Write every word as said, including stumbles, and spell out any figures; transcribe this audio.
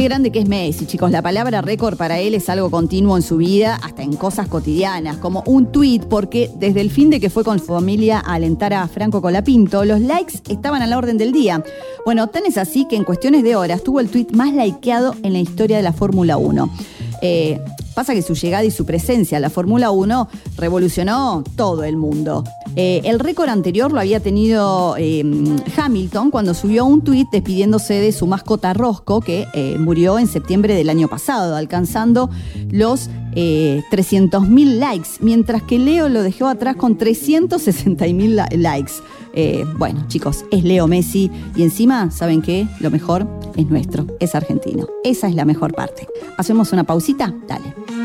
grande que es Messi, chicos. La palabra récord para él es algo continuo en su vida, hasta en cosas cotidianas, como un tuit, porque desde el fin de que fue con su familia a alentar a Franco Colapinto, los likes estaban a la orden del día. Bueno, tan es así que en cuestiones de horas tuvo el tuit más likeado en la historia de la Fórmula uno. Eh, pasa que su llegada y su presencia a la Fórmula uno revolucionó todo el mundo. Eh, el récord anterior lo había tenido eh, Hamilton cuando subió un tuit despidiéndose de su mascota Roscoe, que eh, murió en septiembre del año pasado, alcanzando los eh, trescientos mil likes, mientras que Leo lo dejó atrás con trescientos sesenta mil la- likes. Eh, bueno, chicos, es Leo Messi y encima, ¿saben qué? Lo mejor es nuestro, es argentino. Esa es la mejor parte. ¿Hacemos una pausita? Dale.